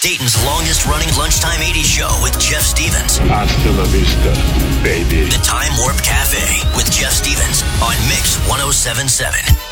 Dayton's longest-running lunchtime 80s show with Jeff Stevens. Hasta la vista, baby. The Time Warp Cafe with Jeff Stevens on Mix 107.7.